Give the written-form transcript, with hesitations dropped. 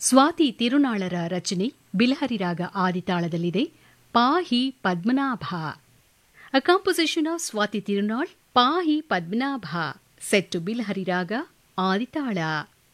ಸ್ವಾತಿ ತಿರುನಾಳರ ರಚನೆ ಬಿಲಹರಿ ರಾಗ ಆದಿತಾಳದಲ್ಲಿದೆ. ಪಾಹಿ Padmanabha. A composition of Swati Tirunal, Pahi Padmanabha, set to Bilhari Raga, Aditala.